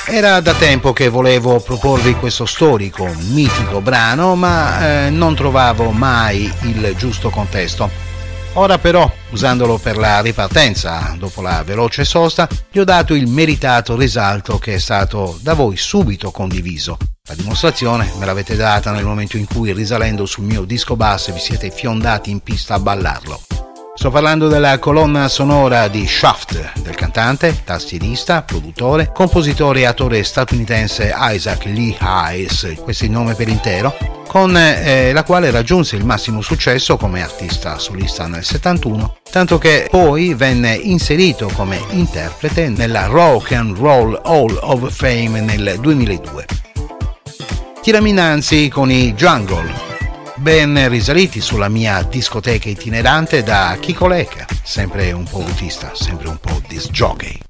Era da tempo che volevo proporvi questo storico, mitico brano, ma non trovavo mai il giusto contesto. Ora però, usandolo per la ripartenza, dopo la veloce sosta, gli ho dato il meritato risalto che è stato da voi subito condiviso. La dimostrazione me l'avete data nel momento in cui, risalendo sul mio disco basso, vi siete fiondati in pista a ballarlo. Sto parlando della colonna sonora di Shaft, del cantante, tastierista, produttore, compositore e attore statunitense Isaac Lee Hayes, questo è il nome per intero, con la quale raggiunse il massimo successo come artista solista nel 71, tanto che poi venne inserito come interprete nella Rock and Roll Hall of Fame nel 2002. Tirami innanzi con i Jungle, ben risaliti sulla mia discoteca itinerante da Chico Lecca, sempre un po' autista, sempre un po' disc jockey.